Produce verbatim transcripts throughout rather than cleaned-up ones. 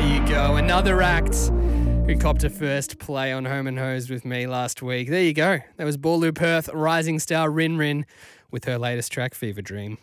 you go. Another act who copped a first play on Home and Hosed with me last week. There you go. That was Ballou Perth rising star Rin Rin with her latest track, Fever Dream.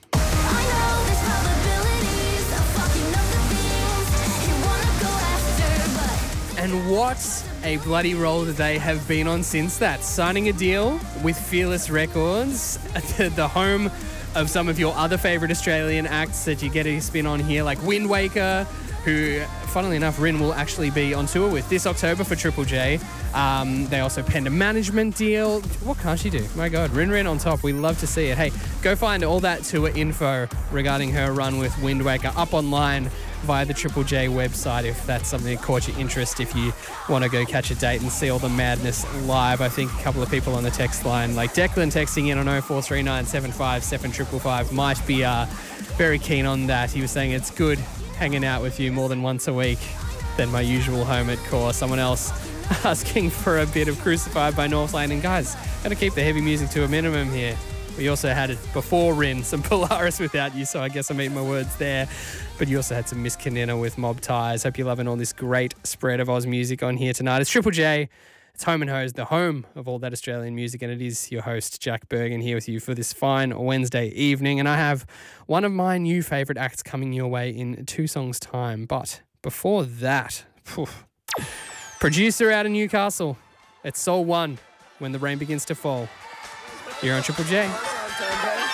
And what a bloody roll that they have been on since that. Signing a deal with Fearless Records, the home of some of your other favourite Australian acts that you get to spin on here, like Wind Waker, who, funnily enough, Rin will actually be on tour with this October for Triple J. Um, they also penned a management deal. What can't she do? My God, Rin Rin on top. We love to see it. Hey, go find all that tour info regarding her run with Wind Waker up online via the Triple J website if that's something that caught your interest, if you want to go catch a date and see all the madness live. I think a couple of people on the text line, like Declan texting in on oh four three nine seven five seven five five five, might be uh, very keen on that. He was saying it's good hanging out with you more than once a week than my usual home at Core. Someone else asking for a bit of Crucified by Northlane. And guys, gotta keep the heavy music to a minimum here. We also had it before Rin, some Polaris Without You, so I guess I'm eating my words there. But you also had some Miss Canina with Mob Ties. Hope you're loving all this great spread of Oz music on here tonight. It's Triple J. It's Home and Hosed, the home of all that Australian music, and it is your host, Jack Bergen, here with you for this fine Wednesday evening. And I have one of my new favourite acts coming your way in two songs' time. But before that, phew, producer out of Newcastle, it's Soul One, When the Rain Begins to Fall. You're on Triple J.